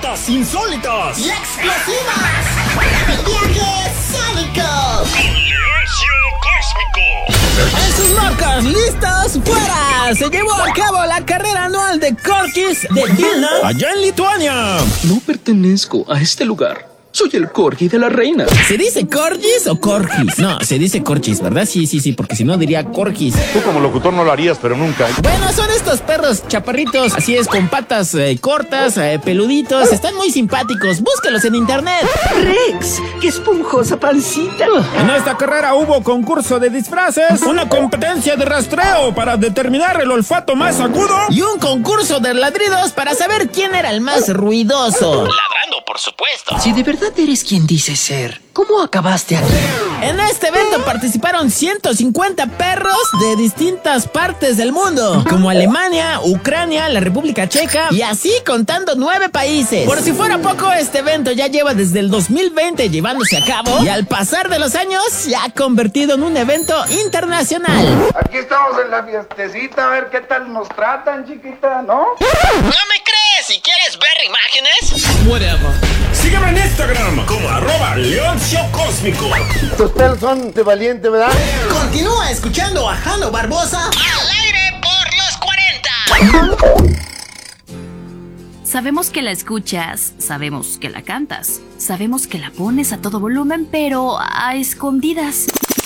notas insólitas y explosivas. ¡Viaje sónico! ¡Silencio cósmico! En sus marcas, listas, fuera. Se llevó a cabo la carrera anual de Corgis de Vilna, allá en Lituania. No pertenezco a este lugar. Soy el corgi de la reina. ¿Se dice Corgis o Corgis? No, se dice Corgis, ¿verdad? Sí, porque si no diría Corgis. Tú como locutor no lo harías, pero nunca. Bueno, son estos perros chaparritos, así es, con patas cortas, peluditos. Están muy simpáticos, búscalos en internet. Rex, qué esponjosa pancita. En esta carrera hubo concurso de disfraces, una competencia de rastreo para determinar el olfato más agudo y un concurso de ladridos para saber quién era el más ruidoso. Ladrando, por supuesto. Si de verdad eres quien dices ser, ¿cómo acabaste aquí? En este evento participaron 150 perros de distintas partes del mundo, como Alemania, Ucrania, la República Checa y así contando 9 países. Por si fuera poco, este evento ya lleva desde el 2020 llevándose a cabo y al pasar de los años se ha convertido en un evento internacional. Aquí estamos en la fiestecita, a ver qué tal nos tratan, chiquita, ¿no? ¿No me crees? Si quieres ver imágenes, Whatever. Sígueme en Instagram como @leoncio-cósmico. Estos pelos son de valiente, ¿verdad? continúa escuchando a Jano Barbosa al aire por los 40. Sabemos que la escuchas, sabemos que la cantas, sabemos que la pones a todo volumen, pero a escondidas.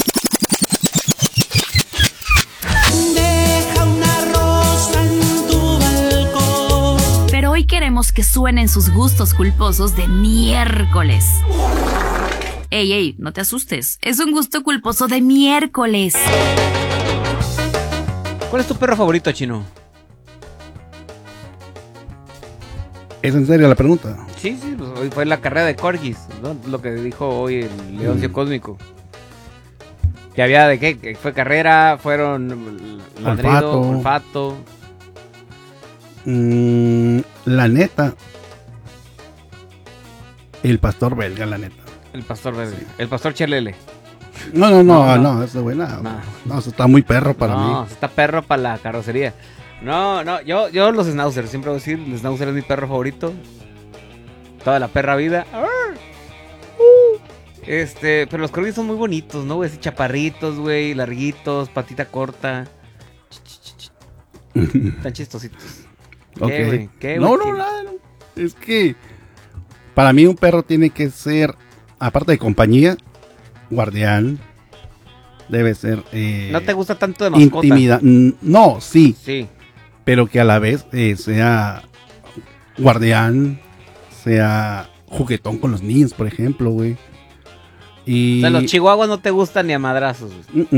Deja una rosa en tu balcón. Pero hoy queremos que suenen sus gustos culposos de miércoles. Ey, no te asustes, es un gusto culposo de miércoles. ¿Cuál es tu perro favorito, Chino? ¿Es en serio la pregunta? Sí, pues hoy fue la carrera de Corgis, ¿no? Lo que dijo hoy el Leoncio Cósmico. Que había de qué, que fue carrera, fueron ladrido, olfato. La neta, el pastor belga, la neta. El pastor verde, sí. El pastor Chelele. No, eso güey, no, eso está muy perro para mí. No, está perro para la carrocería. No, yo los Schnauzer, siempre voy a decir, el Schnauzer es mi perro favorito. Toda la perra vida. Pero los corgis son muy bonitos, ¿no, güey? Así chaparritos, güey, larguitos, patita corta. Tan chistositos. Okay. Güey? ¿Qué, no, güey? nada, no. Es que para mí un perro tiene que ser, aparte de compañía, guardián. Debe ser... ¿No te gusta tanto de mascota? Intimidad. No, sí. Sí. Pero que a la vez sea guardián, sea juguetón con los niños, por ejemplo, güey. Y... O sea, los chihuahuas no te gustan ni a madrazos.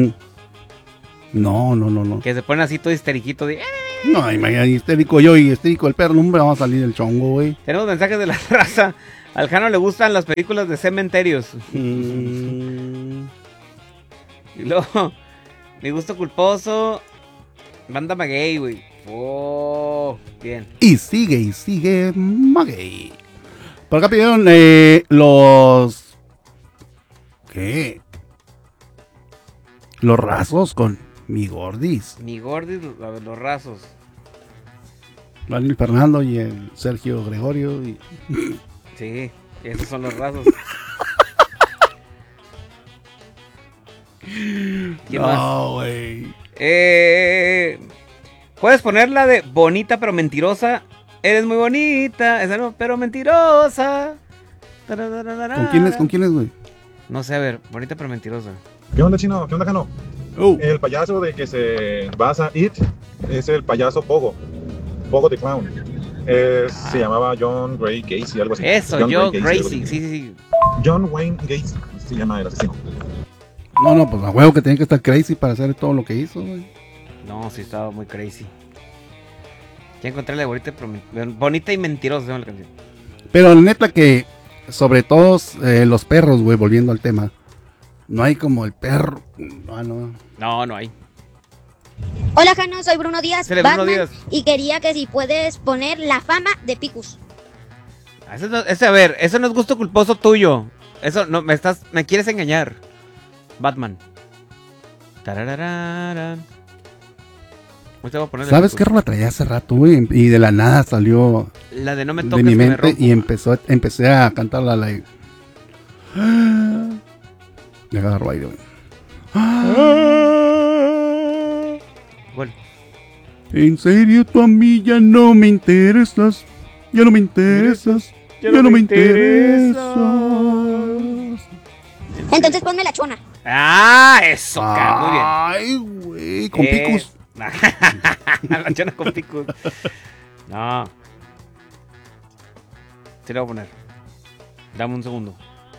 No. Que se ponen así todo histeriquito de... No, imagínate, histérico yo y histérico el perro, no me va a salir el chongo, güey. Tenemos mensajes de la raza. Al Jano le gustan las películas de cementerios. Y luego, mi gusto culposo, Banda Maguey, güey. Oh, bien. Y sigue Maguey. Por acá pidieron los... ¿Qué? Los rasos con mi gordis. Mi gordis, los rasos. Daniel Fernando y el Sergio Gregorio. Sí, esos son los rasos. ¿Quién más? No, güey. Puedes ponerla de bonita pero mentirosa. Eres muy bonita, esa no, pero mentirosa. ¿Con quién es, güey? No sé, a ver, bonita pero mentirosa. ¿Qué onda, Chino? ¿Qué onda, Jano? El payaso de que se basa It es el payaso Pogo. Pogo the Clown. Se llamaba John Ray Gacy, algo así. Eso, John Gracie, sí. John Wayne Gacy se llama el asesino. No, pues a huevo que tiene que estar crazy para hacer todo lo que hizo, güey. No, sí estaba muy crazy. Ya encontré la bonita y mentirosa, se llama la canción. Pero neta que, sobre todo los perros, güey, volviendo al tema, no hay como el perro. No hay. Hola, Jano, soy Bruno Díaz, Bruno Batman, Díaz. y quería que si puedes poner la fama de Picus. A ver, eso no es gusto culposo tuyo. Eso no, me quieres engañar. Batman. Tarararara. ¿Sabes qué rola traía hace rato, güey? Y de la nada salió la de No me de toques mi que me mente rompo. y empecé a cantarla la de... Me agarro aire, güey. Bueno. En serio, tú a mí ya no me interesas. Ya no me interesas. Ya no me interesas. Entonces ponme la chona. Ah, eso, muy bien. Ay, güey, con picos. La chona con picos. No. Te lo voy a poner. Dame un segundo.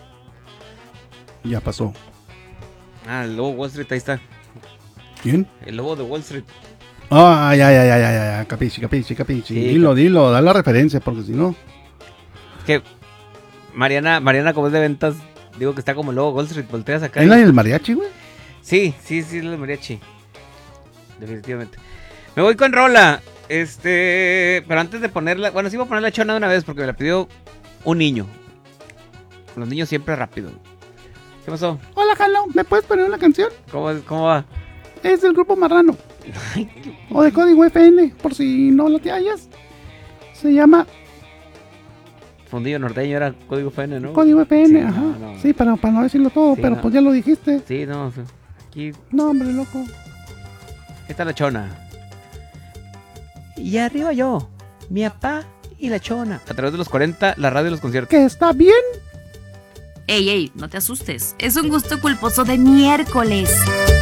Ya pasó. Ah, el lobo de Wall Street, ahí está. ¿Quién? El lobo de Wall Street. Ah, ya. Capichi. Sí, Dilo, da la referencia, porque si no. Es que Mariana, como es de ventas, digo que está como el lobo de Wall Street. Volteas acá. ¿Es la del mariachi, güey? Sí, es la del mariachi. Definitivamente. Me voy con rola. Pero antes de ponerla. Bueno, sí voy a poner la chona de una vez porque me la pidió un niño. Los niños siempre rápido. ¿Qué pasó? Hola, Jalo, ¿me puedes poner una canción? ¿Cómo va? Es del grupo Marrano. O de Código FN, por si no lo te hallas. Se llama Fundillo Norteño era Código FN, ¿no? Código FN, Sí, ajá. no. Sí, para no decirlo todo, Sí, pero no. pues ya lo dijiste. Sí, no. Aquí No, hombre, loco. está la chona. Y arriba yo, mi papá y la chona. A través de los 40, la radio y los conciertos. Que está bien. Ey, no te asustes. Es un gusto culposo de miércoles.